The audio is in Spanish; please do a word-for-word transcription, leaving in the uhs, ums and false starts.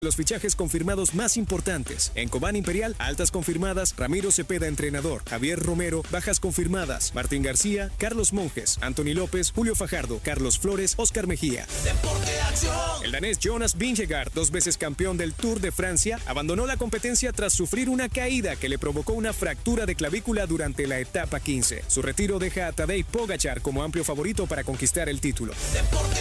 Los fichajes confirmados más importantes. En Cobán Imperial, altas confirmadas, Ramiro Cepeda entrenador, Javier Romero, bajas confirmadas, Martín García, Carlos Monjes, Anthony López, Julio Fajardo, Carlos Flores, Oscar Mejía. Deporte Acción. El danés Jonas Vingegaard, dos veces campeón del Tour de Francia, abandonó la competencia tras sufrir una caída que le provocó una fractura de clavícula durante la etapa quince. Su retiro deja a Tadej Pogačar como amplio favorito para conquistar el título. Deporte